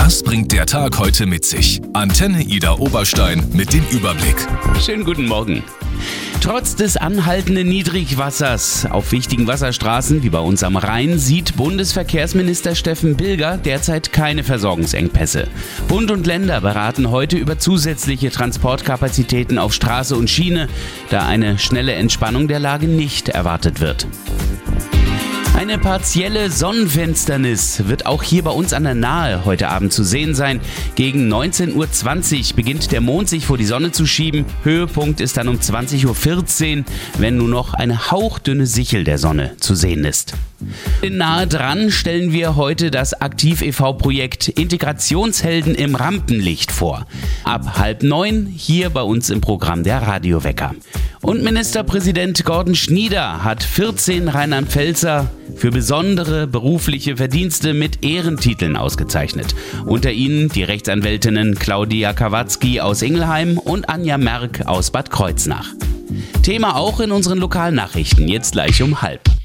Was bringt der Tag heute mit sich? Antenne Ida Oberstein mit dem Überblick. Schönen guten Morgen. Trotz des anhaltenden Niedrigwassers auf wichtigen Wasserstraßen wie bei uns am Rhein sieht Bundesverkehrsminister Steffen Bilger derzeit keine Versorgungsengpässe. Bund und Länder beraten heute über zusätzliche Transportkapazitäten auf Straße und Schiene, da eine schnelle Entspannung der Lage nicht erwartet wird. Eine partielle Sonnenfinsternis wird auch hier bei uns an der Nahe heute Abend zu sehen sein. Gegen 19:20 Uhr beginnt der Mond sich vor die Sonne zu schieben. Höhepunkt ist dann um 20:14 Uhr, wenn nur noch eine hauchdünne Sichel der Sonne zu sehen ist. Nahe dran stellen wir heute das Aktiv e.V.-Projekt Integrationshelden im Rampenlicht vor. Ab 8:30 hier bei uns im Programm der Radiowecker. Und Ministerpräsident Gordon Schnieder hat 14 Rheinland-Pfälzer für besondere berufliche Verdienste mit Ehrentiteln ausgezeichnet. Unter ihnen die Rechtsanwältinnen Claudia Kawatzki aus Ingelheim und Anja Merck aus Bad Kreuznach. Thema auch in unseren Lokalnachrichten, jetzt gleich um 12:30.